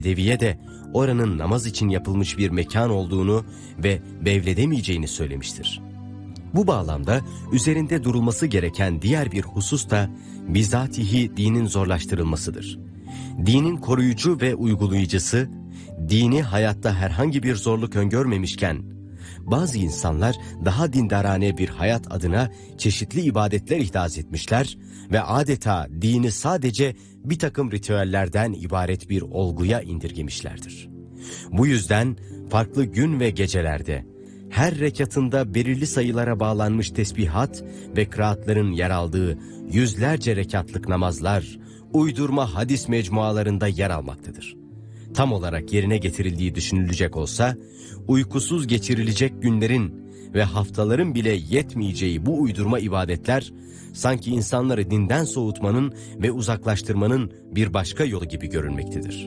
Deviye de oranın namaz için yapılmış bir mekan olduğunu ve bevledemeyeceğini söylemiştir. Bu bağlamda üzerinde durulması gereken diğer bir husus da bizatihi dinin zorlaştırılmasıdır. Dinin koruyucu ve uygulayıcısı, dini hayatta herhangi bir zorluk öngörmemişken, bazı insanlar daha dindarane bir hayat adına çeşitli ibadetler ihdas etmişler ve adeta dini sadece bir takım ritüellerden ibaret bir olguya indirgemişlerdir. Bu yüzden farklı gün ve gecelerde her rekatında belirli sayılara bağlanmış tesbihat ve kıraatların yer aldığı yüzlerce rekatlık namazlar uydurma hadis mecmualarında yer almaktadır. Tam olarak yerine getirildiği düşünülecek olsa, uykusuz geçirilecek günlerin ve haftaların bile yetmeyeceği bu uydurma ibadetler, sanki insanları dinden soğutmanın ve uzaklaştırmanın bir başka yolu gibi görünmektedir.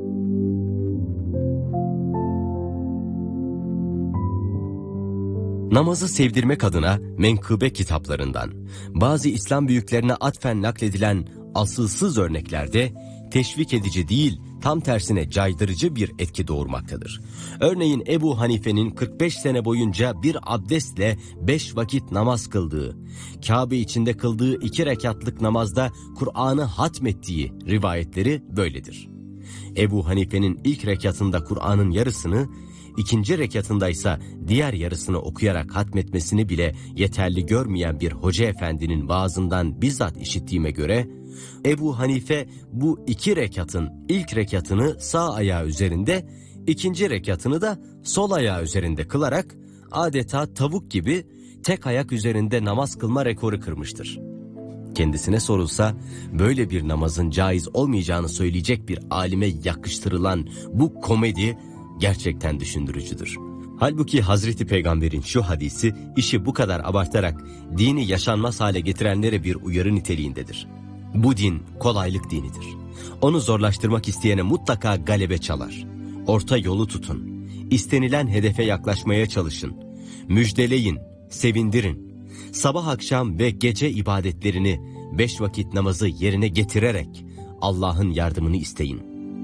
Namazı sevdirmek adına menkıbe kitaplarından, bazı İslam büyüklerine atfen nakledilen asılsız örneklerde teşvik edici değil, tam tersine caydırıcı bir etki doğurmaktadır. Örneğin Ebu Hanife'nin 45 sene boyunca bir abdestle 5 vakit namaz kıldığı, Kabe içinde kıldığı 2 rekatlık namazda Kur'an'ı hatmettiği rivayetleri böyledir. Ebu Hanife'nin ilk rekatında Kur'an'ın yarısını, ikinci rekatında ise diğer yarısını okuyarak hatmetmesini bile yeterli görmeyen bir hoca efendinin vaazından bizzat işittiğime göre, Ebu Hanife bu 2 rekatın ilk rekatını sağ ayağı üzerinde, ikinci rekatını da sol ayağı üzerinde kılarak adeta tavuk gibi tek ayak üzerinde namaz kılma rekoru kırmıştır. Kendisine sorulsa böyle bir namazın caiz olmayacağını söyleyecek bir alime yakıştırılan bu komedi gerçekten düşündürücüdür. Halbuki Hazreti Peygamber'in şu hadisi işi bu kadar abartarak dini yaşanmaz hale getirenlere bir uyarı niteliğindedir. Bu din kolaylık dinidir. Onu zorlaştırmak isteyene mutlaka galebe çalar. Orta yolu tutun. İstenilen hedefe yaklaşmaya çalışın. Müjdeleyin, sevindirin. Sabah akşam ve gece ibadetlerini 5 vakit namazı yerine getirerek Allah'ın yardımını isteyin.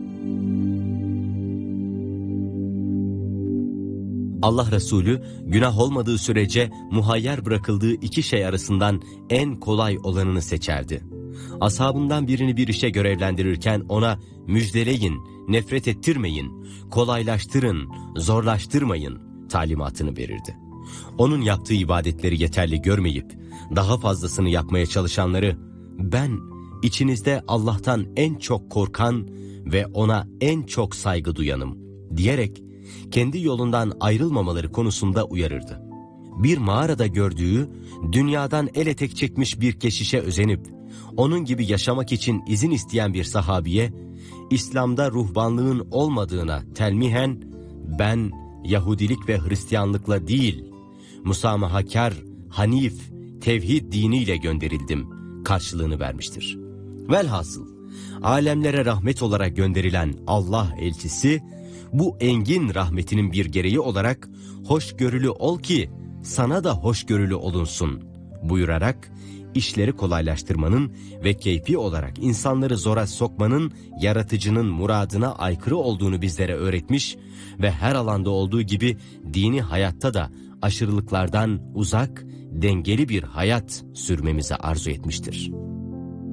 Allah Resulü günah olmadığı sürece muhayyer bırakıldığı 2 şey arasından en kolay olanını seçerdi. Ashabından birini bir işe görevlendirirken ona müjdeleyin, nefret ettirmeyin, kolaylaştırın, zorlaştırmayın talimatını verirdi. Onun yaptığı ibadetleri yeterli görmeyip daha fazlasını yapmaya çalışanları, ben içinizde Allah'tan en çok korkan ve ona en çok saygı duyanım diyerek kendi yolundan ayrılmamaları konusunda uyarırdı. Bir mağarada gördüğü, dünyadan el etek çekmiş bir keşişe özenip, onun gibi yaşamak için izin isteyen bir sahabiye, İslam'da ruhbanlığın olmadığına telmihen, ben Yahudilik ve Hristiyanlıkla değil, musamahakar, hanif, tevhid diniyle gönderildim karşılığını vermiştir. Velhasıl, alemlere rahmet olarak gönderilen Allah elçisi, bu engin rahmetinin bir gereği olarak hoşgörülü ol ki sana da hoşgörülü olunsun buyurarak işleri kolaylaştırmanın ve keyfi olarak insanları zora sokmanın yaratıcının muradına aykırı olduğunu bizlere öğretmiş ve her alanda olduğu gibi dini hayatta da aşırılıklardan uzak, dengeli bir hayat sürmemizi arzu etmiştir.